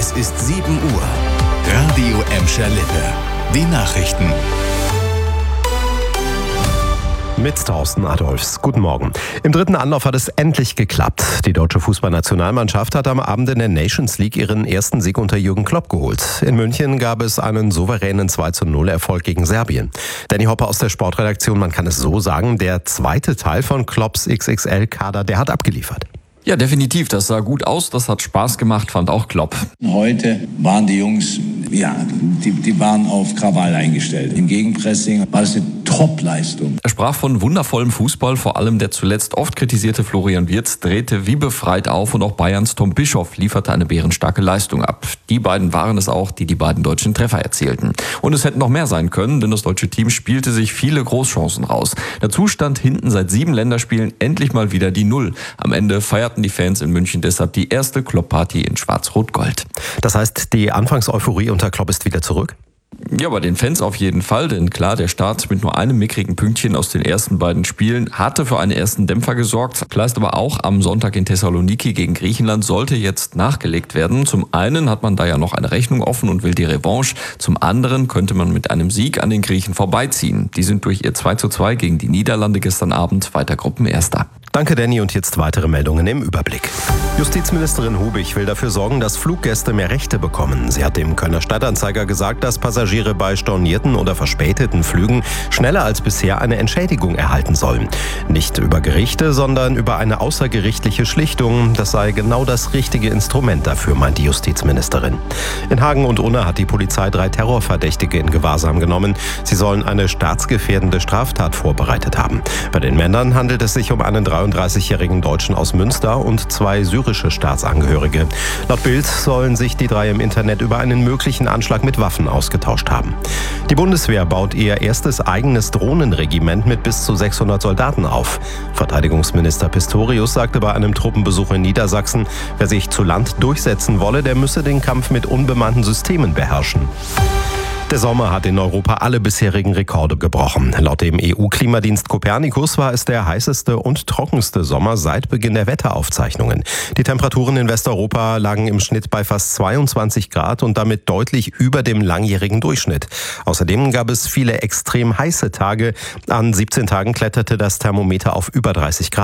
Es ist 7 Uhr. Radio Emscher Lippe. Die Nachrichten. Mit Thorsten Adolfs. Guten Morgen. Im dritten Anlauf hat es endlich geklappt. Die deutsche Fußballnationalmannschaft hat am Abend in der Nations League ihren ersten Sieg unter Jürgen Klopp geholt. In München gab es einen souveränen 2:0-Erfolg gegen Serbien. Danny Hopper aus der Sportredaktion, man kann es so sagen, der zweite Teil von Klopps XXL-Kader, der hat abgeliefert. Ja, definitiv. Das sah gut aus. Das hat Spaß gemacht, fand auch Klopp. Heute waren die Jungs, die waren auf Krawall eingestellt. Im Gegenpressing war das eine Top-Leistung. Er sprach von wundervollem Fußball. Vor allem der zuletzt oft kritisierte Florian Wirtz drehte wie befreit auf und auch Bayerns Tom Bischoff lieferte eine bärenstarke Leistung ab. Die beiden waren es auch, die beiden deutschen Treffer erzielten. Und es hätten noch mehr sein können, denn das deutsche Team spielte sich viele Großchancen raus. Dazu stand hinten seit 7 Länderspielen endlich mal wieder die Null. Am Ende feierten die Fans in München deshalb die erste Klopp-Party in Schwarz-Rot-Gold. Das heißt, die Anfangseuphorie unter Klopp ist wieder zurück? Ja, bei den Fans auf jeden Fall, denn klar, der Start mit nur einem mickrigen Pünktchen aus den ersten beiden Spielen hatte für einen ersten Dämpfer gesorgt. Klar ist aber auch, am Sonntag in Thessaloniki gegen Griechenland sollte jetzt nachgelegt werden. Zum einen hat man da ja noch eine Rechnung offen und will die Revanche. Zum anderen könnte man mit einem Sieg an den Griechen vorbeiziehen. Die sind durch ihr 2:2 gegen die Niederlande gestern Abend weiter Gruppenerster. Danke, Danny. Und jetzt weitere Meldungen im Überblick. Justizministerin Hubig will dafür sorgen, dass Fluggäste mehr Rechte bekommen. Sie hat dem Kölner Stadtanzeiger gesagt, dass Passagiere bei stornierten oder verspäteten Flügen schneller als bisher eine Entschädigung erhalten sollen. Nicht über Gerichte, sondern über eine außergerichtliche Schlichtung. Das sei genau das richtige Instrument dafür, meint die Justizministerin. In Hagen und Unna hat die Polizei 3 Terrorverdächtige in Gewahrsam genommen. Sie sollen eine staatsgefährdende Straftat vorbereitet haben. Bei den Männern handelt es sich um einen 33-jährigen Deutschen aus Münster und 2 syrische Staatsangehörige. Laut Bild sollen sich die 3 im Internet über einen möglichen Anschlag mit Waffen ausgetauscht haben. Die Bundeswehr baut ihr erstes eigenes Drohnenregiment mit bis zu 600 Soldaten auf. Verteidigungsminister Pistorius sagte bei einem Truppenbesuch in Niedersachsen, wer sich zu Land durchsetzen wolle, der müsse den Kampf mit unbemannten Systemen beherrschen. Der Sommer hat in Europa alle bisherigen Rekorde gebrochen. Laut dem EU-Klimadienst Copernicus war es der heißeste und trockenste Sommer seit Beginn der Wetteraufzeichnungen. Die Temperaturen in Westeuropa lagen im Schnitt bei fast 22 Grad und damit deutlich über dem langjährigen Durchschnitt. Außerdem gab es viele extrem heiße Tage. An 17 Tagen kletterte das Thermometer auf über 30 Grad.